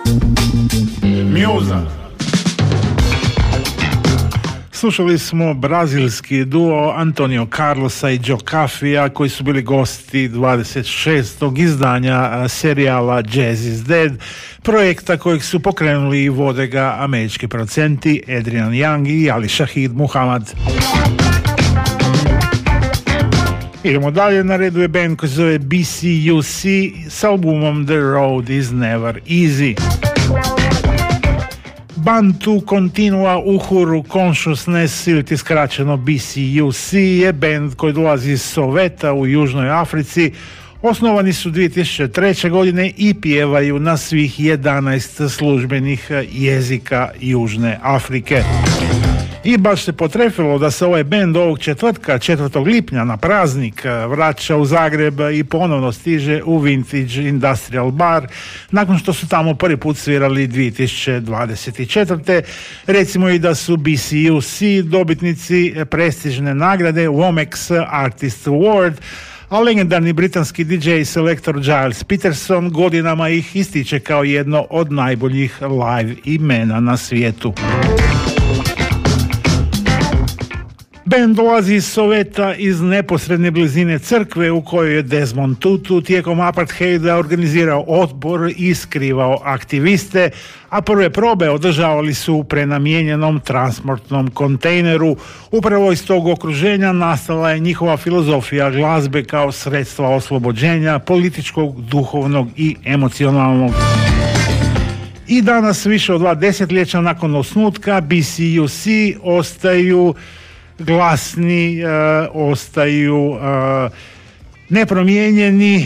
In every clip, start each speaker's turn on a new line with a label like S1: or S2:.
S1: Mjuza. Slušali smo brazilski duo Antonio Carlosa i Joe Coffeya koji su bili gosti 26. izdanja serijala Jazz is Dead, projekta kojeg su pokrenuli i vode ga američki producenti Adrian Young i Ali Shahid Muhammad. Idemo dalje, na redu je band koji se zove BCUC s albumom The Road is Never Easy. Bantu Continua Uhuru Consciousness ili ti skraćeno BCUC je band koji dolazi iz Soveta u Južnoj Africi. Osnovani su 2003. godine i pjevaju na svih 11 službenih jezika Južne Afrike. I baš se potrefilo da se ovaj bend ovog četvrtka, 4. lipnja na praznik, vraća u Zagreb i ponovno stiže u Vintage Industrial Bar nakon što su tamo prvi put svirali 2024. Recimo i da su BCUC dobitnici prestižne nagrade Womex Artist Award, a legendarni britanski DJ selektor Giles Peterson godinama ih ističe kao jedno od najboljih live imena na svijetu. Band dolazi iz Soveta, iz neposredne blizine crkve u kojoj je Desmond Tutu tijekom apartheida organizirao otpor i skrivao aktiviste, a prve probe održavali su u prenamijenjenom transportnom kontejneru. Upravo iz tog okruženja nastala je njihova filozofija glazbe kao sredstva oslobođenja, političkog, duhovnog i emocionalnog. I danas, više od 2 desetljeća nakon osnutka, BCUC ostaju glasni, ostaju nepromijenjeni,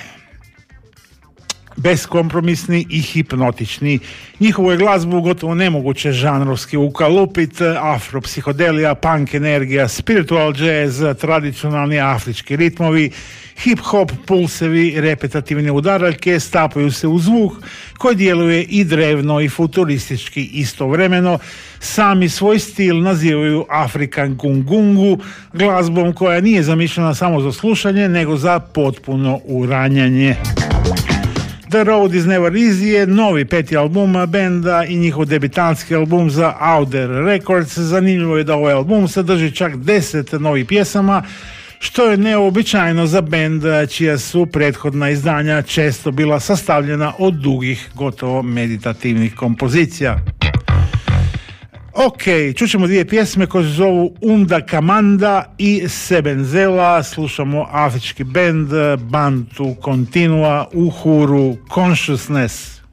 S1: beskompromisni i hipnotični. Njihovu je glazbu gotovo nemoguće žanrovski ukalupit, afropsihodelija, punk energija, spiritual jazz, tradicionalni afrički ritmovi, hip-hop, pulsevi, repetativne udaraljke stapaju se u zvuk koji djeluje i drevno i futuristički istovremeno. Sami svoj stil nazivaju African Gungungu, glazbom koja nije zamišljena samo za slušanje, nego za potpuno uranjanje. The Road is Never Easy je novi 5. album benda i njihov debitanski album za Outer Records. Zanimljivo je da ovaj album sadrži čak 10 novih pjesama, što je neobičajno za bend čija su prethodna izdanja često bila sastavljena od dugih, gotovo meditativnih kompozicija. Ok, čućemo 2 pjesme koje se zovu Unda Kamanda i Sebenzela. Slušamo afrički bend Bantu Continua Uhuru Consciousness.